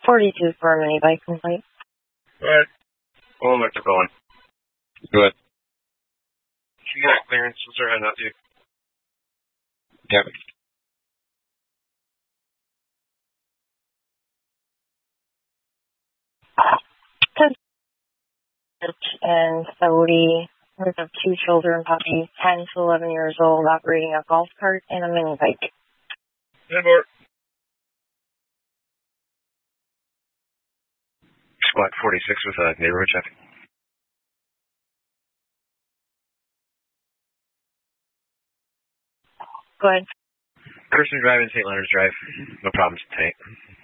42 for a mini bike complaint. Alright. Well, I'm Victor Bowen. Go ahead. You got clearance. We'll start heading out to you. Yep. And Saudi, with of 2 children, puppies, 10 to 11 years old, operating a golf cart and a mini bike. Aboard. Squad 46 with a neighborhood check. Go ahead. Person driving St. Leonard's Drive. No problems tonight.